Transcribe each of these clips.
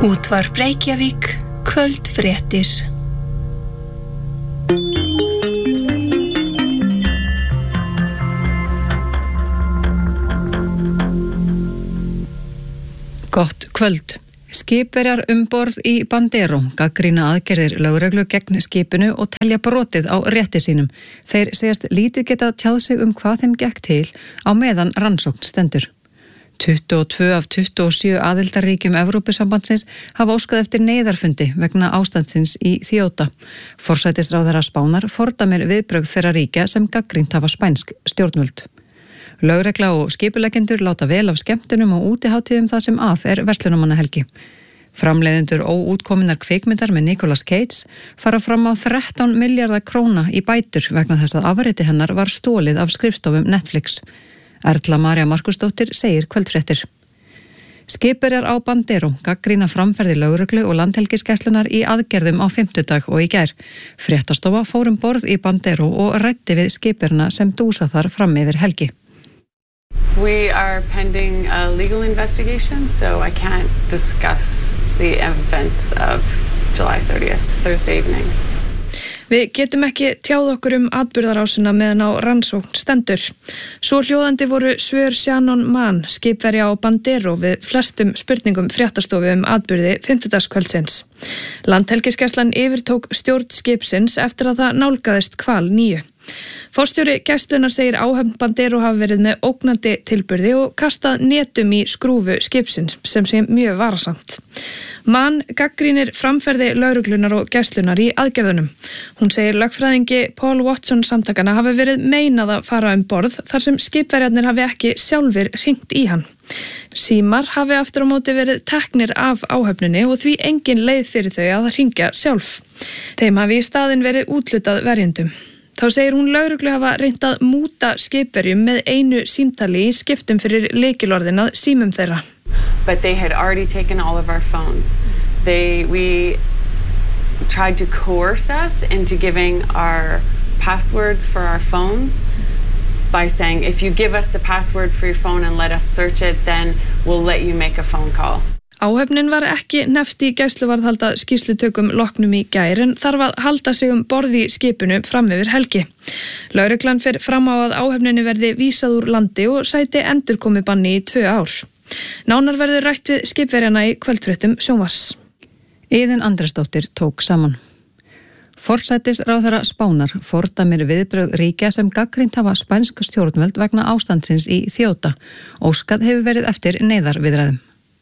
Útvarp Reykjavík, kvöldfréttir. Gott kvöld. Skipverjar borð í Bandero gagnrýna aðgerðir lögreglu gegn skipinu og telja brotið á rétti sínum. Þeir segjast lítið geta tjáð sig hvað þeim gekk til á meðan rannsókn stendur. 22 af 27 aðildarríkjum Evrópusambandsins hafa óskað eftir neyðarfundi vegna ástandsins í Þjóta. Forsætisráðherra Spánar fordæmir viðbrögð þeirra ríkja sem gagnrýnt hafa spænsk stjórnvöld. Lögregla og skipuleggjendur láta vel af skemmtunum og útihátíðum það sem af verslunarmannahelgi. Framleiðendur óútkominnar kvikmyndar með Nicolas Cage fara fram á 13 milljarða króna í bætur vegna þess að afriti hennar var stolið af skrifstofum Netflix. Erla María Markusdóttir segir kvöldfréttir. Skipverjar á Bandero gagnrýna framferði lögreglu og landhelgisgæslunnar í aðgerðum á fimmtudag og í gær. Fréttastofa fór borð í Bandero og ræddi við skipverjana sem dúsa þar fram yfir helgi. We are pending a legal investigation, so I can't discuss the events of July 30th, Thursday evening. Við getum ekki tjáð okkur atburðarásina meðan á rannsókn stendur. Svo hljóðandi voru svör Shannon Mann, skipverja á Bandero við flestum spurningum fréttastofu atburði fimmtudagskvöldsins. Landhelgisgæslan yfirtók stjórn skipsins eftir að það nálgaðist Hval 9. Forstjóri gæslunar segir áhöfn Bandero hafa verið með ógnandi tilburði og kastað netum í skrúfu skipsins sem sé mjög varasamt. Mann gagnrýnir framferði lögreglunar og gæslunar í aðgerðunum. Hún segir lögfræðingi Paul Watson samtakana hafi verið meinað að fara borð þar sem skipverjarnir hafi ekki sjálfir hringt í hann. Símar hafi aftur á móti verið teknir af áhöfninni og því engin leið fyrir þau að hringja sjálf. Þeim hafi í staðinn verið úthlutað verjendum. Þá segir hún lögreglu hafa reynt að múta skipverjum með einu símtali í skiptum fyrir lykilorðin að símum þeirra. But they had already taken all of our phones. We tried to coerce us into giving our passwords for our phones by saying, if you give us the password for your phone and let us search it, then we'll let you make a phone call. Áhöfnin var ekki nefnt í gæsluvarðhalda skýrslutökum loknum í gær en þarf að halda sig borð í skipinu fram yfir helgi. Lögreglan fer fram á að áhöfninni verði vísað úr landi og sæti endurkomubanni í 2 ár. Nánar verður rætt við skipverjana í kvöldfréttum sjónvarps. Iðunn Andrésdóttir tók saman. Forsætisráðherra Spánar fordæmir viðbrögð ríkja sem gagnrýnt hafa spænsk stjórnvöld vegna ástandsins í Þjóta. Óskað hefur verið eftir neyðarviðræðum.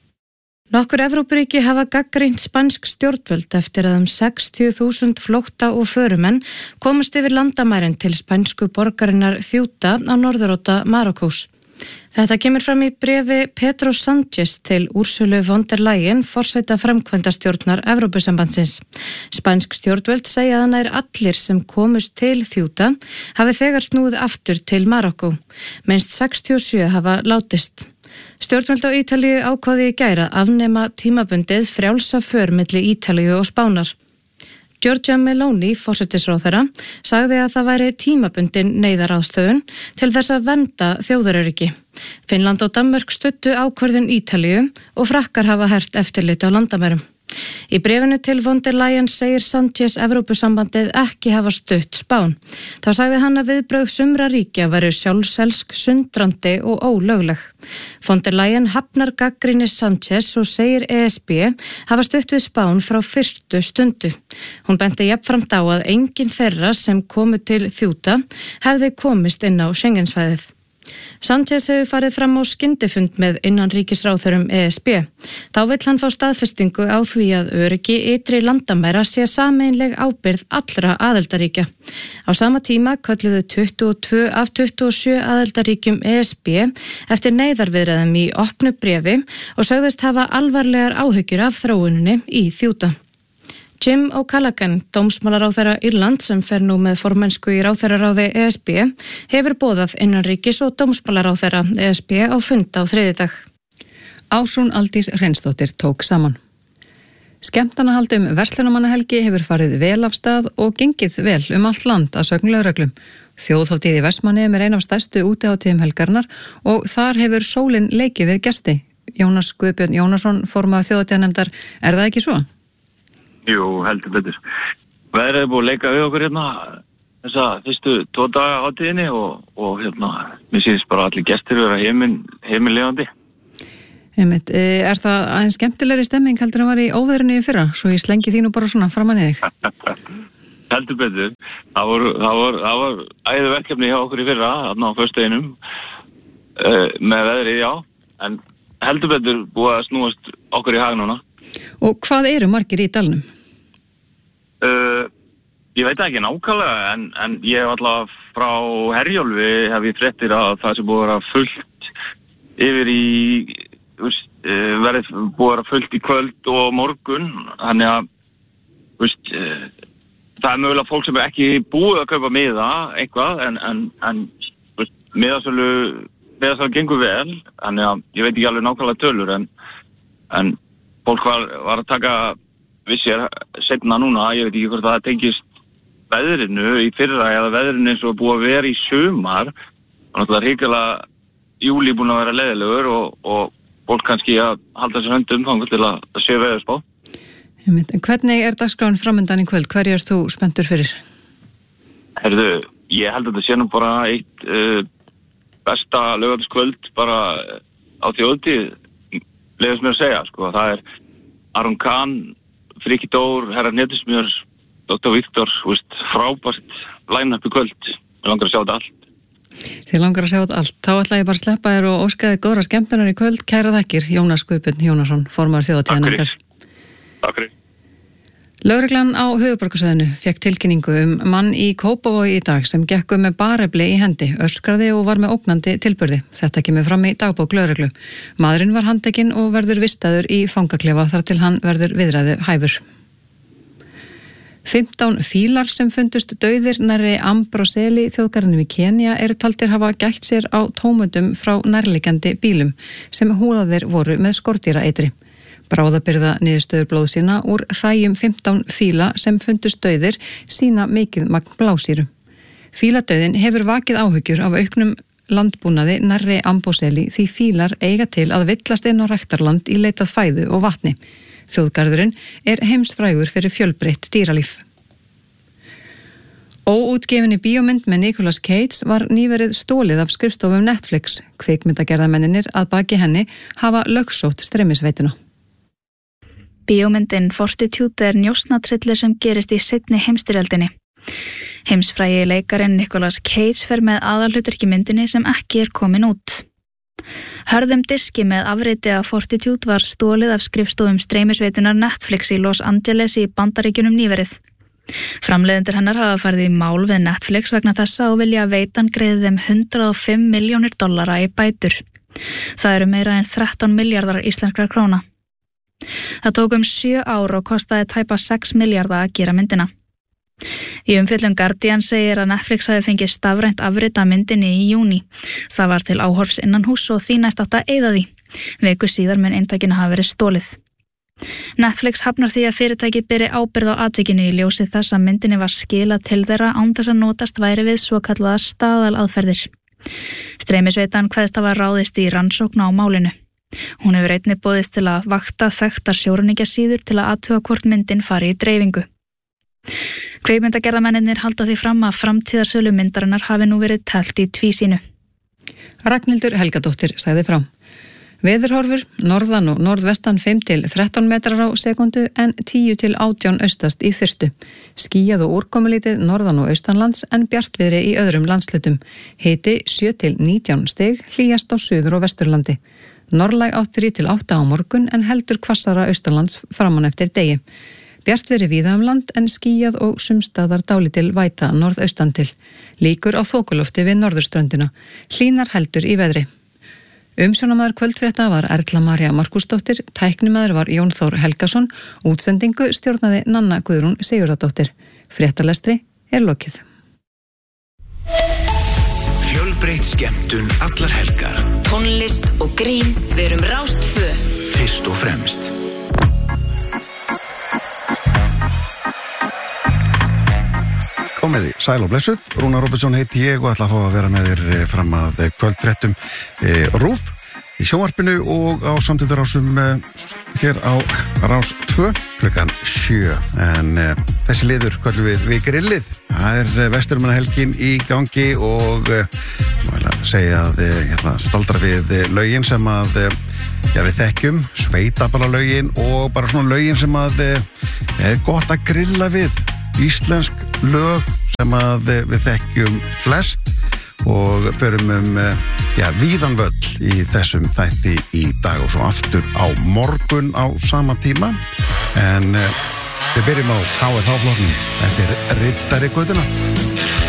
Nokkur Evrópuríki hafa gagnrýnt spænsk stjórnvöld eftir að 60.000 flótta og förumenn komast yfir landamærin til spænsku borgarinnar Þjóta á norðuróta Marokkós. Þetta kemur fram í bréfi Pedro Sánchez til Ursulu von der Leyen, forseta framkvæmdastjórnar Evrópusambandsins. Spænsk stjórnvöld segja að nær allir sem komust til Þjóta hafi þegar snúið aftur til Marokkó. Minnst 67 hafa látist. Stjórnvöld á Ítalíu ákváðu í gær að afnema tímabundið frjálsa för milli Ítalíu og Spánar. Giorgia Meloni, forsætisráðherra, sagði að það væri tímabundin neyðaráðstöfun til þess að vernda þjóðaröryggi. Finnland og Danmörk studdu ákvörðun Ítalíu og Frakkar hafa hert eftirlit á landamærum. Í bréfinu til von der Leyen segir Sánchez Evrópusambandið ekki hafa stutt Spán. Þá sagði hann að viðbrögð sumra ríkja væru sjálfselsk, sundrandi og ólögleg. Von der Leyen hafnar gagnrýni Sánchez og segir ESB hafa stutt við Spán frá fyrstu stundu. Hún benti jafnframt á að enginn þeirra sem komu til Þjóta hefði komist inn á Schengensvæðið. Sánchez hefur farið fram á skyndifund með innanríkisráðherrum ESB. Þá vill hann fá staðfestingu á því að öryggi ytri landamæra sé sameiginleg ábyrgð allra aðildarríkja. Á sama tíma kölluðu 22 af 27 aðildarríkjum ESB eftir neyðarviðræðum í opnu bréfi og sögðust hafa alvarlegar áhyggjur af þróuninni í Þjóta. Jim O'Callaghan, dómsmálaráðherra Írland sem fer nú með formennsku í ráðherraráði ESB, hefur boðað innanríkis og dómsmálaráðherra ESB á fund á þriðjudag. Ásrún Aldís Hreinsdóttir tók saman. Skemmtanahald verslunarmannahelgi hefur farið vel af stað og gengið vel allt land að sögn lögreglum. Þjóðhátíð í Vestmannaeyjum ein af stærstu útihátíðum helgarinnar og þar hefur sólin leikið við gesti. Jónas Guðbjörn Jónasson, formaður þjóðhátíðarnefndar. Er það ekki svo? Jú, heldur betur. Veðrið búið að leika við okkur hérna þessa fyrstu 2 daga hátíðinni og mér sést bara allir gestir vera heimilefandi. Er það aðeins skemmtilegri stemming heldur að var í óveðrinu í fyrra? Svo ég slengi þínu bara svona framan í þig. Heldur betur. Það var æðu verkefni hjá okkur í fyrra, þarna á föstudeginum, með veðrið, já. En heldur betur búið að snúast okkur í hag núna. Og hvað eru margir í dalnum? Ég veit ekki nákvæmlega, en ég hef alltaf frá Herjólfi hef ég fréttir að það sem búið að vera fullt yfir í verið búið að vera fullt í kvöld og morgun, þannig að það er mögulega fólk sem er ekki búið að kaupa miða eitthvað, en miðasölu gengur vel, þannig að ég veit ekki alveg nákvæmlega tölur, en fólk var að taka við sér seinna núna, ég veit ekki hvort það tengist veðrinu í fyrra eða veðrinu eins og búið að vera í sumar, þannig að hrikalega júli búin að vera leiðilegur og fólk kannski að halda sér höndum þannig til að sé veðurspá. Hvernig er dagskráin framundan í kvöld? Hverju ert þú spenntur fyrir? Herðu, ég held að þetta sé nú bara eitt besta laugardagskvöld bara á þjóðhátíð, leiðist mér að segja, sko. Það er Aron Kahn, Frikki Dór, Herra Netusmjör, Dr. Viktor, frábært line-up í kvöld. Ég langar að sjá þetta allt. Þið langar að sjá þetta allt. Þá ætla ég bara að sleppa þér og óska þér góðra skemmtunar í kvöld. Kæra þakkir, Jónas Guðbjörn Jónasson, formaður þjóðhátíðarnefndar. Takk fyrir. Lögreglan á höfuðborgarsvæðinu fékk tilkynningu mann í Kópavogi í dag sem gekk með barefli í hendi, öskraði og var með ógnandi tilburði. Þetta kemur fram í dagbók lögreglu. Maðurinn var handtekinn og verður vistaður í fangaklefa þar til hann verður viðræðu hæfur. 15 fílar sem fundust dauðir nærri Amboseli þjóðgarðinum í Kenía eru taldir hafa gætt sér á tómundum frá nærliggjandi bílum sem húðaðir voru með skordýraeitri. Bráðabirgða niðurstöður blóðsýna úr hræjum 15 fíla sem fundust dauðir sýna mikið magn blásýru. Fíladauðin hefur vakið áhyggjur af auknum landbúnaði nærri Amboseli því fílar eiga til að villast inn á ræktarland í leitað fæðu og vatni. Þjóðgarðurinn er heimsfrægur fyrir fjölbreytt dýralíf. Óútgefinni bíómynd með Nicolas Cage var nýverið stólið af skrifstofum Netflix. Kvikmyndagerðarmennirnir að baki henni hafa lögsótt streymisveituna. Bíómyndin Fortitude er njósnatrillir sem gerist í seinni heimsstyrjöldinni. Heimsfrægi leikarinn Nicolas Cage fer með aðalhlutverk í myndinni sem ekki er komin út. Hörðum diski með afriti af Fortitude var stólið af skrifstofum streymisveitunar Netflix í Los Angeles í Bandaríkjunum nýverið. Framleiðendur hennar hafa farið í mál við Netflix vegna þessa og vilja að veitan greiði þeim $105 milljónir í bætur. Það eru meira en 13 milljarðar íslenskra króna. Það tók 7 ár og kostaði tæpa 6 milljarða að gera myndina. Í umfjöllun Guardian segir að Netflix hafi fengið stafrænt afrit af myndinni í júní. Það var til áhorfs innan húss og því næst átt að eyða því. Viku síðar mun eintakinu hafa verið stólið. Netflix hafnar því að fyrirtæki beri ábyrgð á atvikinu í ljósi þess að myndinni var skilað til þeirra án þess að notast væri við svokallaðar staðalaðferðir. Streymisveitan kveðst hafa ráðist í rannsókn á málinu. Hún hefur einnig boðist til að vakta þekktar sjóræningjasíður til að athuga hvort myndin fari í dreifingu. Kvikmyndagerðarmennirnir halda því fram að framtíðarsölu myndarinnar hafi nú verið teflt í tvísýnu. Ragnhildur Helgadóttir sagði frá. Veðurhorfur, norðan og norðvestan 5 til 13 metrar á sekundu en 10 til 18 austast í fyrstu. Skýjað og úrkomulítið norðan og austanlands en bjartviðri í öðrum landslutum. Hiti 7 til 19 stig, hlýjast á suður- og vesturlandi. Norðlæg 3 til 8 á morgun en heldur hvassara austanlands framan eftir degi. Bjartviðri víða land en skýjað og sumstaðar dálítil væta norðaustan til. Líkur á þokulofti við norðurströndina. Hlýnar heldur í veðri. Umsjónamaður kvöldfrétta var Erla María Markúsdóttir, tæknimaður var Jón Þór Helgason, útsendingu stjórnaði Nanna Guðrún Sigurðardóttir. Fréttalestri er lokið. Fjölbreytt skemmtun allar helgar. Tónlist og grín, við erum Rás 2. Fyrst og fremst. Komiði, sæl og blessuð, Rúnar Róbertsson heiti ég og ætla að fá að vera með þér fram að kvöldfréttum RÚV. í sjónvarpinu og á samtíðarásum hér á Rás 2 klukkan 7 en þessi liður kvöldum við grillið. Það Vesturmannahelgin í gangi og segja að staldra við lögin sem að við þekkjum, sveitaballalögin og bara svona lögin sem að gott að grilla við, íslensk lög sem að við þekkjum flest og förum víðan völl í þessum þætti í dag og svo aftur á morgun á sama tíma en við byrjum á HFH-flokknum. Þetta Riddari götuna.